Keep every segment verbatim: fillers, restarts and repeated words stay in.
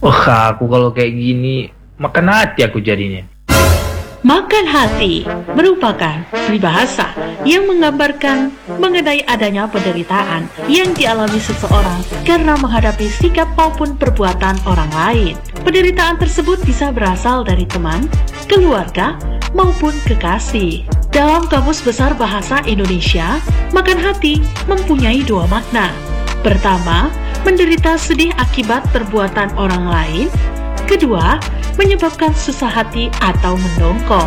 Wah, aku kalau kayak gini makan hati aku jadinya. Makan hati merupakan peribahasa yang menggambarkan mengenai adanya penderitaan yang dialami seseorang karena menghadapi sikap maupun perbuatan orang lain. Penderitaan tersebut bisa berasal dari teman, keluarga, maupun kekasih. Dalam Kamus Besar Bahasa Indonesia, makan hati mempunyai dua makna. Pertama, menderita sedih akibat perbuatan orang lain. Kedua, menyebabkan susah hati atau mendongkol.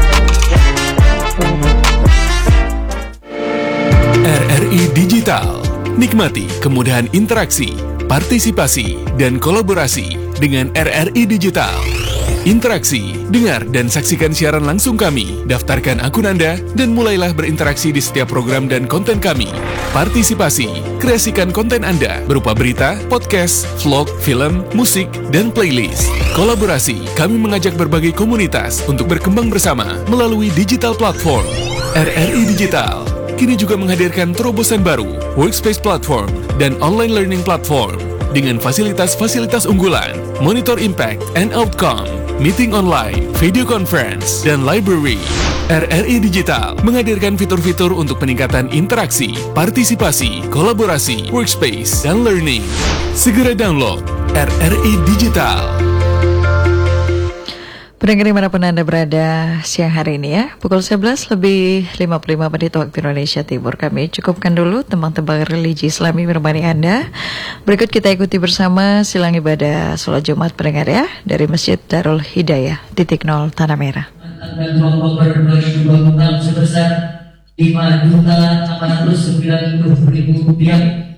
R R I Digital. Nikmati kemudahan interaksi, partisipasi, dan kolaborasi dengan R R I Digital. Interaksi, dengar dan saksikan siaran langsung kami, daftarkan akun Anda, dan mulailah berinteraksi di setiap program dan konten kami. Partisipasi, kreasikan konten Anda berupa berita, podcast, vlog, film, musik, dan playlist. Kolaborasi, kami mengajak berbagai komunitas untuk berkembang bersama melalui digital platform. R R I Digital kini juga menghadirkan terobosan baru, workspace platform, dan online learning platform dengan fasilitas-fasilitas unggulan, monitor impact and outcome, meeting online, video conference, dan library. R R I Digital menghadirkan fitur-fitur untuk peningkatan interaksi, partisipasi, kolaborasi, workspace, dan learning. Segera download R R I Digital. Pendengar dimanapun Anda berada siang hari ini ya, pukul sebelas lebih lima puluh lima menit waktu Indonesia Timur. Kami cukupkan dulu tembang-tembang religi Islami menemani Anda. Berikut kita ikuti bersama silang ibadah sholat Jumat pendengar ya, dari Masjid Darul Hidayah, titik nol Tanah Merah. Tanggal dua Oktober dua ribu dua puluh enam sebesar lima juta delapan ratus sembilan puluh ribu rupiah